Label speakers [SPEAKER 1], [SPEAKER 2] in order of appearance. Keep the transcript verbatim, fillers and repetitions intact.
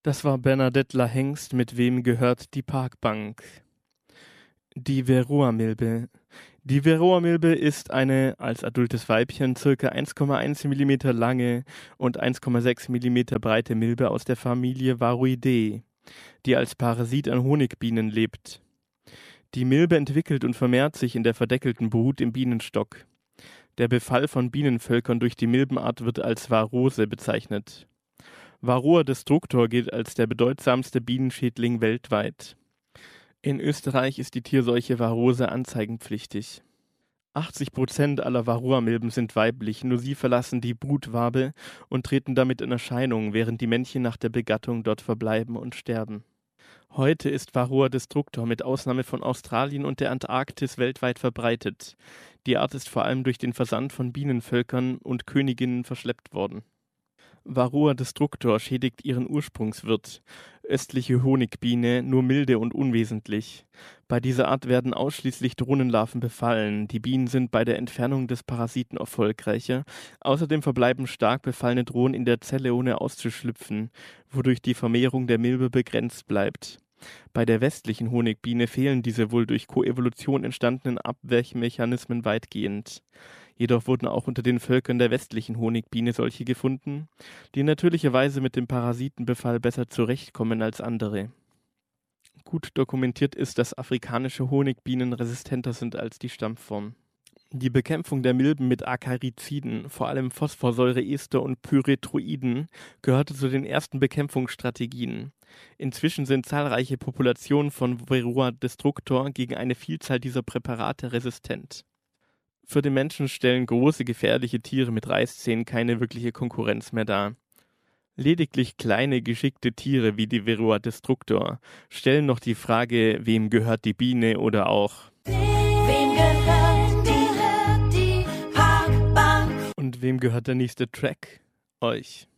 [SPEAKER 1] Das war Bernadette Lahengst mit Wem gehört die Parkbank? Die Varroa-Milbe. Die Varroa-Milbe ist eine als adultes Weibchen ca. eins Komma eins Millimeter lange und eins Komma sechs Millimeter breite Milbe aus der Familie Varroideae, die als Parasit an Honigbienen lebt. Die Milbe entwickelt und vermehrt sich in der verdeckelten Brut im Bienenstock. Der Befall von Bienenvölkern durch die Milbenart wird als Varrose bezeichnet. Varroa destructor gilt als der bedeutsamste Bienenschädling weltweit. In Österreich ist die Tierseuche Varrose anzeigenpflichtig. achtzig Prozent aller Varroa-Milben sind weiblich, nur sie verlassen die Brutwabe und treten damit in Erscheinung, während die Männchen nach der Begattung dort verbleiben und sterben. Heute ist Varroa destructor mit Ausnahme von Australien und der Antarktis weltweit verbreitet. Die Art ist vor allem durch den Versand von Bienenvölkern und Königinnen verschleppt worden. Varroa destructor schädigt ihren Ursprungswirt, östliche Honigbiene, nur milde und unwesentlich. Bei dieser Art werden ausschließlich Drohnenlarven befallen. Die Bienen sind bei der Entfernung des Parasiten erfolgreicher. Außerdem verbleiben stark befallene Drohnen in der Zelle, ohne auszuschlüpfen, wodurch die Vermehrung der Milbe begrenzt bleibt. Bei der westlichen Honigbiene fehlen diese wohl durch Koevolution entstandenen Abwehrmechanismen weitgehend. Jedoch wurden auch unter den Völkern der westlichen Honigbiene solche gefunden, die natürlicherweise mit dem Parasitenbefall besser zurechtkommen als andere. Gut dokumentiert ist, dass afrikanische Honigbienen resistenter sind als die Stammform. Die Bekämpfung der Milben mit Akariziden, vor allem Phosphorsäureester und Pyrethroiden, gehörte zu den ersten Bekämpfungsstrategien. Inzwischen sind zahlreiche Populationen von Varroa destructor gegen eine Vielzahl dieser Präparate resistent. Für den Menschen stellen große, gefährliche Tiere mit Reißzähnen keine wirkliche Konkurrenz mehr dar. Lediglich kleine, geschickte Tiere wie die Varroa destructor stellen noch die Frage, wem gehört die Biene oder auch
[SPEAKER 2] Wem gehört die, gehört die Parkbank?
[SPEAKER 1] Und wem gehört der nächste Track? Euch.